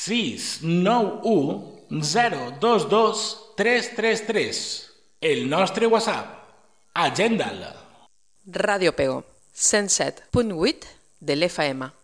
691 022 333. El nostre WhatsApp. Agenda'l. Ràdio Pego, 107.8 de l'FM.